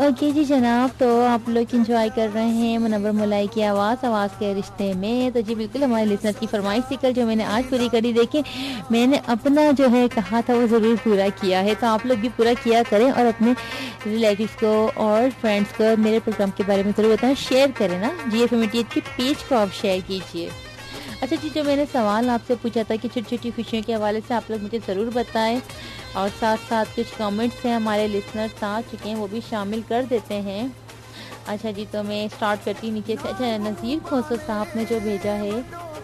Okay जी जनाब, तो आप लोग एंजॉय कर रहे हैं मुनव्वर मुलाई की आवाज़ आवाज़ के रिश्ते में। तो जी बिल्कुल हमारे लिसनर की फरमाइश थी कल, जो मैंने आज पूरी करी। देखिए, मैंने अपना जो है कहा था वो ज़रूर पूरा किया है, तो आप लोग भी पूरा किया करें और अपने रिलेटिव्स को और फ्रेंड्स को मेरे प्रोग्राम के बारे में ज़रूर बताएं, शेयर करें ना जी। एफ के पेज को आप शेयर कीजिए। अच्छा जी, जो मैंने सवाल आपसे पूछा था कि छोटी-छोटी खुशियों के हवाले से आप लोग मुझे ज़रूर बताएँ, और साथ-साथ कुछ कमेंट्स हैं हमारे लिसनर्स आ चुके हैं, वो भी शामिल कर देते हैं। अच्छा जी, तो मैं स्टार्ट करती हूँ नीचे से। अच्छा, नज़ीर खोसो साहब ने जो भेजा है